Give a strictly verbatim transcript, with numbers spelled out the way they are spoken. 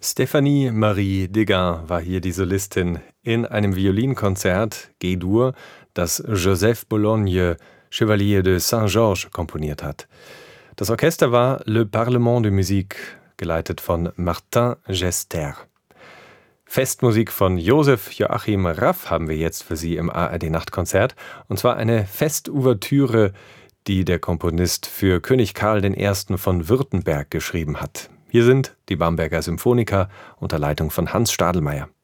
Stéphanie Marie Deguin war hier die Solistin in einem Violinkonzert G-Dur, das Joseph Bologne, Chevalier de Saint-Georges, komponiert hat. Das Orchester war Le Parlement de Musique, geleitet von Martin Gester. Festmusik von Josef Joachim Raff haben wir jetzt für Sie im A R D-Nachtkonzert. Und zwar eine Festouvertüre, die der Komponist für König Karl der Erste. Von Württemberg geschrieben hat. Hier sind die Bamberger Symphoniker unter Leitung von Hans Stadelmeier.